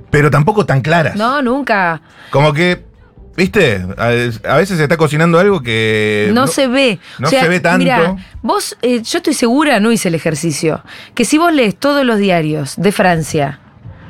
pero tampoco tan claras. No, nunca. Como que, ¿viste? A veces se está cocinando algo que... No se ve. No se ve tanto. Mirá, vos, yo estoy segura, no hice el ejercicio, que si vos lees todos los diarios de Francia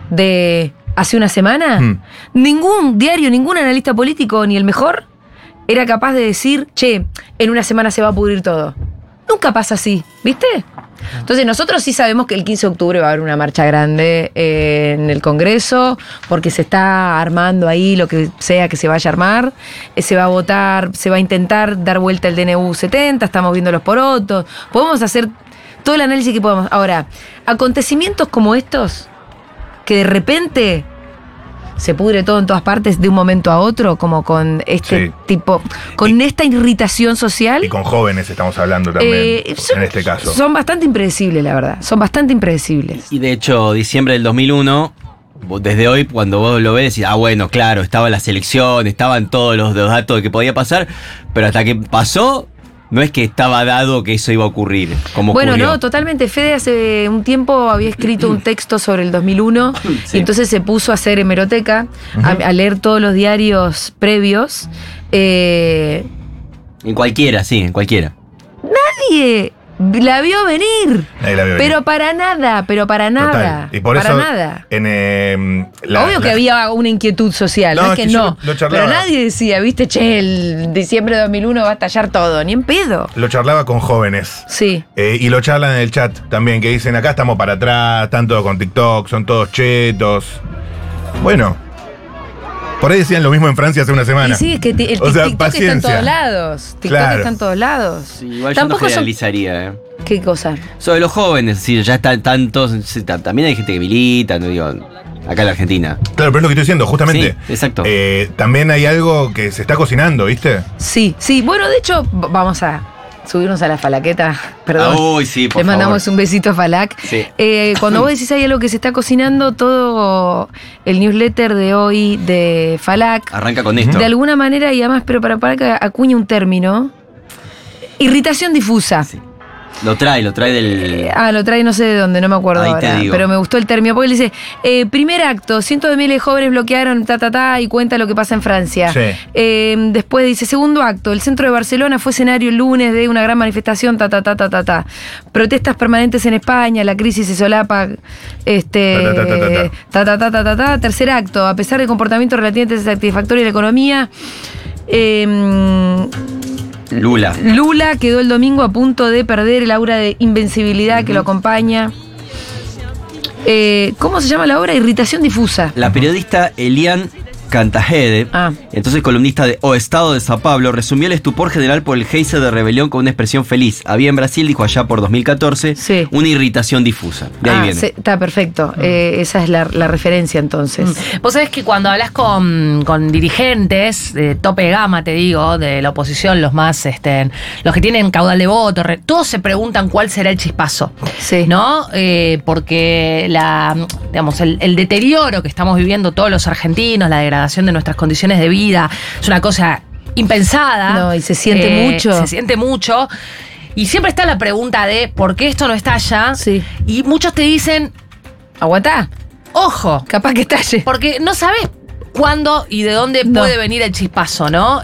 de hace una semana, ningún diario, ningún analista político, ni el mejor, era capaz de decir, che, en una semana se va a pudrir todo. Nunca pasa así, ¿viste? Entonces nosotros sí sabemos que el 15 de octubre va a haber una marcha grande en el Congreso, porque se está armando ahí lo que sea que se vaya a armar, se va a votar, se va a intentar dar vuelta el DNU 70, estamos viendo los porotos, podemos hacer todo el análisis que podamos. Ahora, acontecimientos como estos, que de repente se pudre todo en todas partes de un momento a otro, como con este tipo, con esta irritación social. Y con jóvenes estamos hablando también, en este caso. Son bastante impredecibles, la verdad. Son bastante impredecibles. Y de hecho, diciembre del 2001, desde hoy, cuando vos lo ves, decís, bueno, claro, estaba la selección, estaban todos los datos de que podía pasar, pero hasta que pasó, no es que estaba dado que eso iba a ocurrir, como bueno, ocurrió. No, totalmente. Fede hace un tiempo había escrito un texto sobre el 2001 y entonces se puso a hacer hemeroteca, a leer todos los diarios previos. En cualquiera, sí, en cualquiera. Nadie la vio venir. Nadie la vio venir. Pero para nada. Total. Y por para eso, nada. Obvio que había una inquietud social, no es que no. Pero nadie decía, viste, che, el diciembre de 2001 va a estallar todo, ni en pedo. Lo charlaba con jóvenes. Sí. Y lo charlan en el chat también, que dicen, acá estamos para atrás, están todos con TikTok, son todos chetos. Bueno, por ahí decían lo mismo en Francia hace una semana. Y sí, es que el TikTok está en todos lados. TikTok está en todos lados. Sí, igual yo no generalizaría, ¿Qué cosa? Sobre los jóvenes, sí, ya están tantos. También hay gente que milita, no digo, acá en la Argentina. Claro, pero es lo que estoy diciendo, justamente. Sí, exacto. También hay algo que se está cocinando, ¿viste? Sí. Bueno, de hecho, vamos a subirnos a la falaqueta. Perdón. Uy, sí, por favor. Le mandamos un besito a Falac. Sí. Cuando vos decís hay algo que se está cocinando, todo el newsletter de hoy de Falac arranca con esto. De alguna manera, y además, pero para que acuña un término: irritación difusa. Sí. Lo trae del... lo trae no sé de dónde, no me acuerdo ahí ahora. te digo. Pero me gustó el término, porque él dice, primer acto, cientos de miles de jóvenes bloquearon, y cuenta lo que pasa en Francia. Sí. Después dice, segundo acto, el centro de Barcelona fue escenario el lunes de una gran manifestación, Protestas permanentes en España, la crisis se solapa, Tercer acto, a pesar del comportamiento relativamente satisfactorio de la economía, Lula quedó el domingo a punto de perder el aura de invencibilidad que lo acompaña. ¿Cómo se llama la obra? Irritación difusa. La periodista Eliane Cantajede, entonces columnista de O Estado de Sao Paulo, resumió el estupor general por el geyser de rebelión con una expresión feliz. Había en Brasil, dijo allá por 2014, una irritación difusa. De ahí viene. Está perfecto. Esa es la referencia entonces. Vos sabés que cuando hablas con dirigentes de tope de gama, te digo, de la oposición, los más, los que tienen caudal de voto, todos se preguntan cuál será el chispazo. Sí. ¿No? Porque el deterioro que estamos viviendo todos los argentinos, la degradación de nuestras condiciones de vida, es una cosa impensada. No, y se siente mucho. Se siente mucho. Y siempre está la pregunta de ¿por qué esto no estalla? Sí. Y muchos te dicen, aguantá. Ojo. Capaz que estalle. Porque no sabes cuándo y de dónde puede venir el chispazo, ¿no?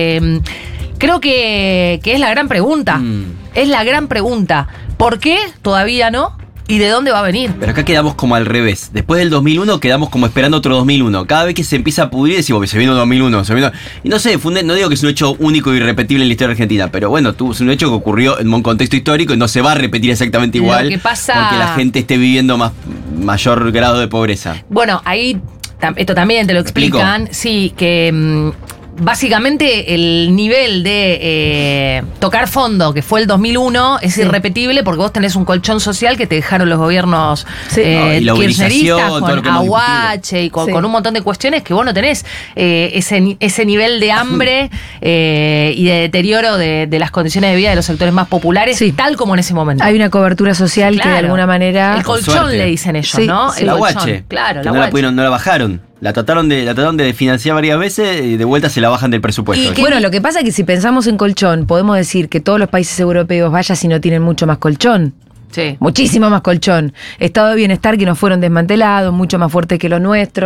Creo que es la gran pregunta. Es la gran pregunta. ¿Por qué todavía no? ¿Y de dónde va a venir? Pero acá quedamos como al revés. Después del 2001 quedamos como esperando otro 2001. Cada vez que se empieza a pudrir decimos que se viene un 2001, Y no sé, no digo que es un hecho único y irrepetible en la historia argentina, pero bueno, es un hecho que ocurrió en un contexto histórico y no se va a repetir exactamente igual. Lo que pasa... porque la gente esté viviendo mayor grado de pobreza. Bueno, ahí esto también te lo explican. Sí, que... básicamente el nivel de tocar fondo que fue el 2001 es irrepetible porque vos tenés un colchón social que te dejaron los gobiernos y la kirchneristas con todo aguache y con un montón de cuestiones que vos no tenés ese nivel de hambre y de deterioro de las condiciones de vida de los sectores más populares, tal como en ese momento. Hay una cobertura social que de alguna manera... El colchón le dicen ellos, ¿no? El aguache. Claro, no la bajaron. La trataron de financiar varias veces y de vuelta se la bajan del presupuesto. Bueno, lo que pasa es que si pensamos en colchón, podemos decir que todos los países europeos, vaya si no tienen mucho más colchón. Sí. Muchísimo más colchón. Estado de bienestar que no fueron desmantelados, mucho más fuerte que los nuestros.